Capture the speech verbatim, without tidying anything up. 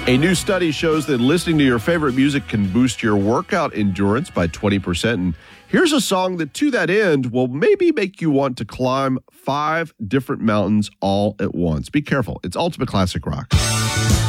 A new study shows that listening to your favorite music can boost your workout endurance by twenty percent. And here's a song that, to that end, will maybe make you want to climb five different mountains all at once. Be careful. It's Ultimate Classic Rock.